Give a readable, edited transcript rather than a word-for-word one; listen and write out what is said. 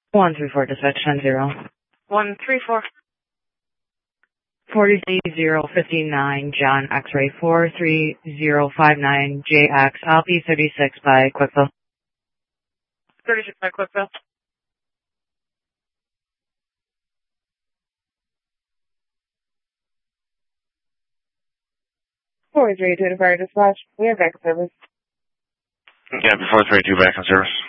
134 dispatch 10-0. 134. 43059 John X-ray 43059 JX Alpi 36 by Quickville. 36 by Quickville. Fire dispatch. We have backup service. Yeah, before 32 back on service.